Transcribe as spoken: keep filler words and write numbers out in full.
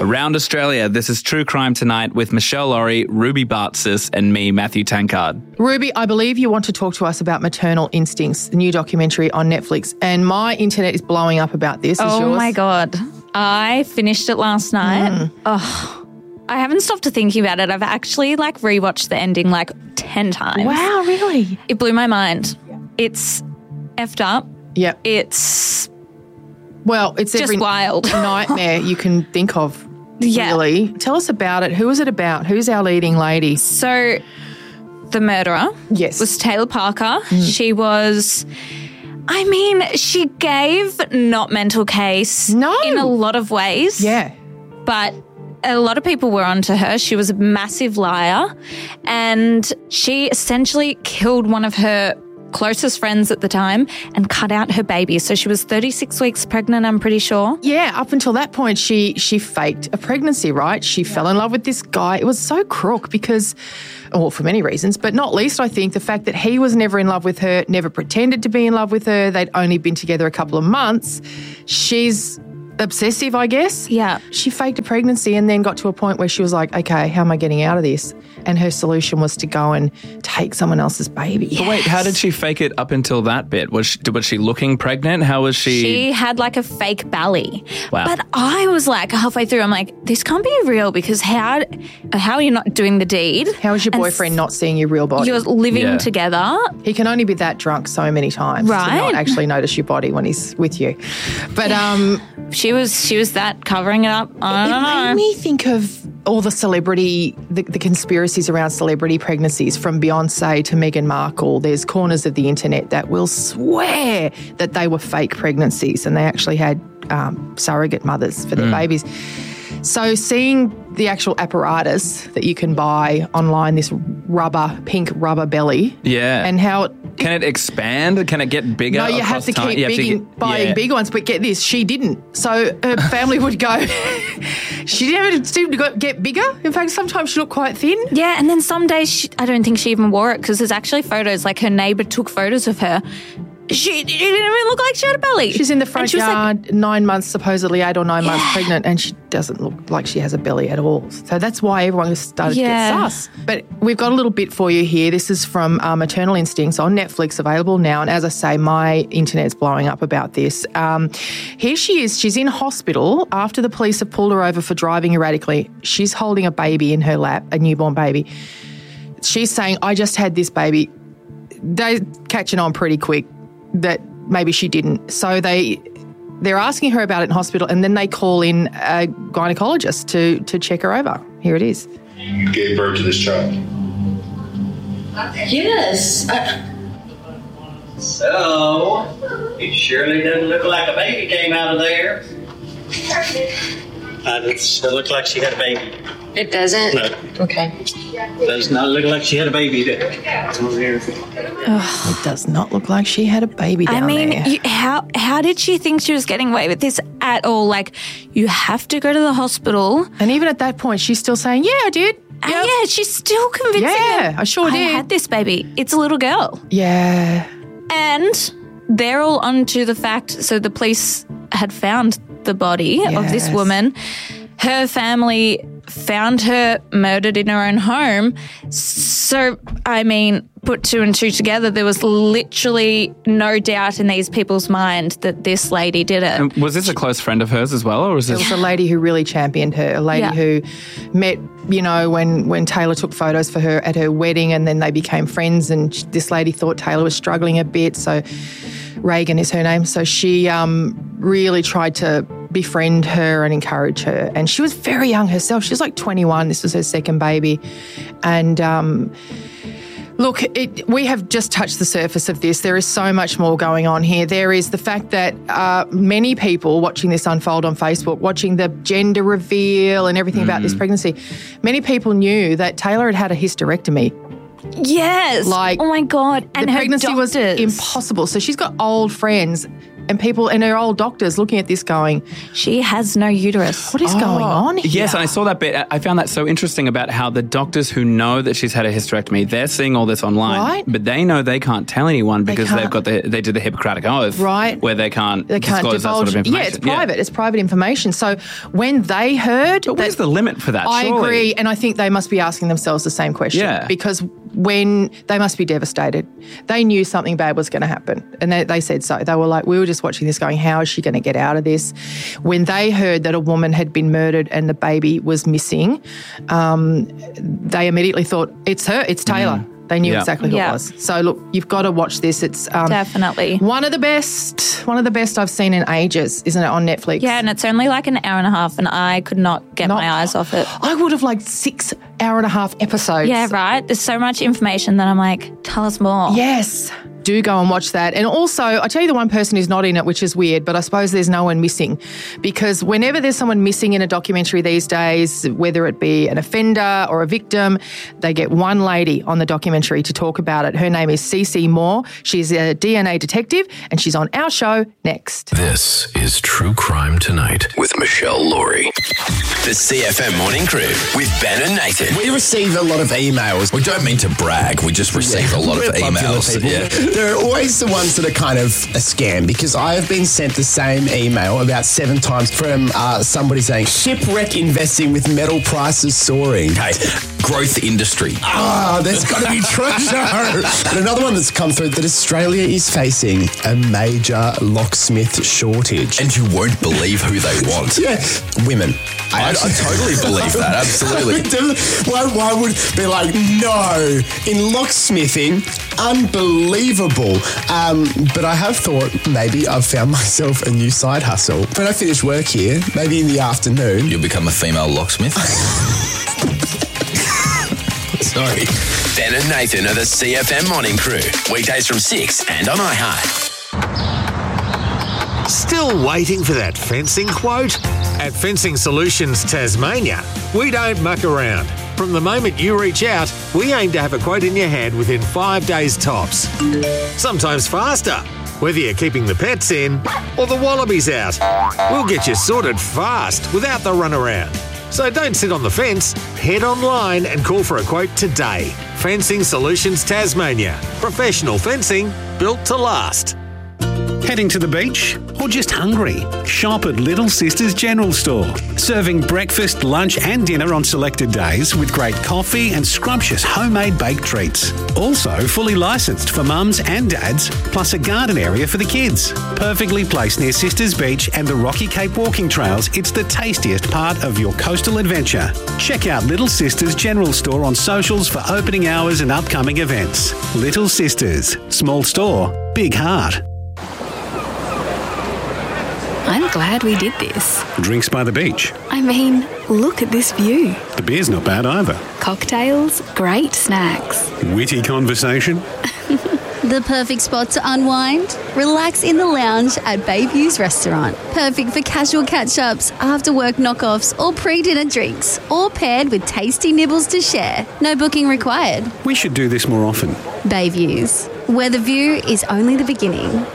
Around Australia, this is True Crime Tonight with Michelle Laurie, Ruby Bartzis, and me, Matthew Tankard. Ruby, I believe you want to talk to us about Maternal Instincts, the new documentary on Netflix, and my internet is blowing up about this. Is oh yours? my God. I finished it last night. Mm. Oh, I haven't stopped thinking about it. I've actually like rewatched the ending like ten times. Wow, really? It blew my mind. Yeah. It's effed up. Yeah. It's well, it's just every wild nightmare you can think of. Yeah. Really. Tell us about it. Who is it about? Who's our leading lady? So the murderer yes. was Taylor Parker. Mm. She was, I mean, she gave not mental case no. in a lot of ways. Yeah. But a lot of people were onto her. She was a massive liar, and she essentially killed one of her closest friends at the time and cut out her baby. So she was thirty-six weeks pregnant, I'm pretty sure. Yeah, up until that point, she she faked a pregnancy, right? She yeah. fell in love with this guy. It was so crook because, well, for many reasons, but not least, I think, the fact that he was never in love with her, never pretended to be in love with her. They'd only been together a couple of months. She's obsessive, I guess. Yeah. She faked a pregnancy and then got to a point where she was like, okay, how am I getting out of this? And her solution was to go and take someone else's baby. Yes. But wait, how did she fake it up until that bit? Was she, was she looking pregnant? How was she? She had like a fake belly. Wow. But I was like halfway through, I'm like, this can't be real because how how are you not doing the deed? How is your boyfriend and not seeing your real body? You're living yeah. together. He can only be that drunk so many times right. to not actually notice your body when he's with you. But um, she was she was that covering it up. I don't it know. made me think of all the celebrity, the, the conspiracies around celebrity pregnancies, from Beyonce to Meghan Markle. There's corners of the internet that will swear that they were fake pregnancies and they actually had um, surrogate mothers for their mm. babies. So seeing the actual apparatus that you can buy online, this rubber, pink rubber belly. Yeah. And how it... Can it expand? Can it get bigger? No, you have to time? keep have to big, get, buying yeah. big ones. But get this, she didn't. So her family would go... She never seemed to get bigger. In fact, sometimes she looked quite thin. Yeah, and then some days she, I don't think she even wore it because there's actually photos, like her neighbour took photos of her. She, she didn't even look like she had a belly. She's in the front yard, like, nine months, supposedly eight or nine yeah. months pregnant, and she doesn't look like she has a belly at all. So that's why everyone has started yeah. to get sus. But we've got a little bit for you here. This is from uh, Maternal Instincts on Netflix, available now. And as I say, my internet's blowing up about this. Um, here she is. She's in hospital after the police have pulled her over for driving erratically. She's holding a baby in her lap, a newborn baby. She's saying, I just had this baby. They're catching on pretty quick that maybe she didn't. So they, they're asking her about it in hospital, and then they call in a gynecologist to, to check her over. Here it is. You gave birth to this child? Yes. I... So, it surely doesn't look like a baby came out of there. Uh, it doesn't look like she had a baby. It doesn't? No. Okay. Does not look like she had a baby there. It does not look like she had a baby down I mean, there. you, how how did she think she was getting away with this at all? Like, you have to go to the hospital. And even at that point, she's still saying, yeah, I did. And Yep. yeah, she's still convincing Yeah, them, I sure I did. had this baby. It's a little girl. Yeah. And they're all onto the fact, so the police had found the body of this Yes. woman. Her family found her murdered in her own home. So, I mean, put two and two together, there was literally no doubt in these people's mind that this lady did it. And was this a close friend of hers as well, or was There this? was a lady who really championed her, a lady Yeah. who met, you know, when, when Taylor took photos for her at her wedding, and then they became friends, and sh- this lady thought Taylor was struggling a bit, so Reagan is her name. So she um, really tried to befriend her and encourage her. And she was very young herself. She was like twenty-one. This was her second baby. And um, look, it, we have just touched the surface of this. There is so much more going on here. There is the fact that uh, many people watching this unfold on Facebook, watching the gender reveal and everything mm. about this pregnancy, many people knew that Taylor had had a hysterectomy. Yes. Like, oh my God. And the her pregnancy doctors. was impossible. So she's got old friends And people and her old doctors looking at this going, She has no uterus. what is going on here? Yes, and I saw that bit. I found that so interesting about how the doctors who know that she's had a hysterectomy, they're seeing all this online, Right. but they know they can't tell anyone because can't. they've got the they did the Hippocratic Oath, Right. where they can't They can't disclose divulge. that sort of information. Yeah, it's private. It's private information. So when they heard But where's that, the limit for that? I surely? agree, and I think they must be asking themselves the same question. Yeah. Because when they must be devastated, they knew something bad was going to happen, and they, they said so. They were like, we were just watching this, going, how is she going to get out of this? When they heard that a woman had been murdered and the baby was missing, um, they immediately thought, it's her, it's Taylor. Mm. They knew Yeah. exactly who Yeah. it was. So look, you've got to watch this. It's um, Definitely. one of the best, one of the best I've seen in ages, isn't it, on Netflix? Yeah, and it's only like an hour and a half, and I could not get Not- my eyes off it. I would have liked six hour and a half episodes. Yeah, right? There's so much information that I'm like, tell us more. Yes. Do go and watch that. And also, I tell you the one person who's not in it, which is weird, but I suppose there's no one missing. Because whenever there's someone missing in a documentary these days, whether it be an offender or a victim, they get one lady on the documentary to talk about it. Her name is Cece Moore. She's a D N A detective and she's on our show next. This is True Crime Tonight with Michelle Laurie. The C F M Morning Crew with Ben and Nathan. We receive a lot of emails. We don't mean to brag, we just receive a lot of We're popular emails. people. Yeah. There are always the ones that are kind of a scam, because I have been sent the same email about seven times from uh, somebody saying, shipwreck investing with metal prices soaring. Hey, growth industry. Ah, there's got to be treasure. And another one that's come through, that Australia is facing a major locksmith shortage. And you won't believe who they want. yeah, women. I, I totally believe that, absolutely. why, why would be like, no, in locksmithing, unbelievable. Um, but I have thought maybe I've found myself a new side hustle. When I finish work here, maybe in the afternoon. You'll become a female locksmith. Sorry. Ben and Nathan are the C F M Morning Crew. Weekdays from six and on iHeart. Still waiting for that fencing quote? At Fencing Solutions Tasmania, we don't muck around. From the moment you reach out, we aim to have a quote in your hand within five days tops. Sometimes faster, whether you're keeping the pets in or the wallabies out. We'll get you sorted fast without the runaround. So don't sit on the fence, head online and call for a quote today. Fencing Solutions Tasmania. Professional fencing built to last. Heading to the beach or just hungry? Shop at Little Sisters General Store. Serving breakfast, lunch and dinner on selected days with great coffee and scrumptious homemade baked treats. Also fully licensed for mums and dads, plus a garden area for the kids. Perfectly placed near Sisters Beach and the Rocky Cape walking trails, it's the tastiest part of your coastal adventure. Check out Little Sisters General Store on socials for opening hours and upcoming events. Little Sisters. Small store, big heart. I'm glad we did this. Drinks by the beach. I mean, look at this view. The beer's not bad either. Cocktails, great snacks. Witty conversation. The perfect spot to unwind? Relax in the lounge at Bayview's Restaurant. Perfect for casual catch-ups, after-work knockoffs or pre-dinner drinks. All paired with tasty nibbles to share. No booking required. We should do this more often. Bayview's, where the view is only the beginning.